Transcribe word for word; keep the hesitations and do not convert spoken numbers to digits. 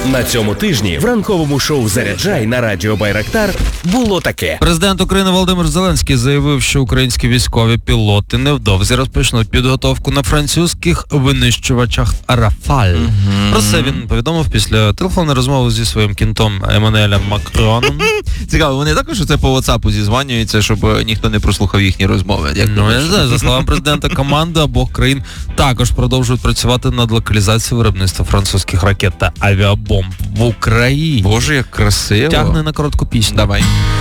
На цьому тижні в ранковому шоу «Заряджай» на радіо Байрактар було таке. Президент України Володимир Зеленський заявив, що українські військові пілоти невдовзі розпочнуть підготовку на французьких винищувачах «Рафаль». Mm-hmm. Про це він повідомив після телефонної розмови зі своїм кінтом Еммануелем Макроном. Цікаво, вони також це по WhatsApp зізванюються, щоб ніхто не прослухав їхні розмови. Як ну, я не знаю, за словами президента, команда обох країн також продовжують працювати над локалізацією виробництва французьких ракет та авіабомб в Україні. Боже, як красиво. Тягне на коротку пісню. Давай.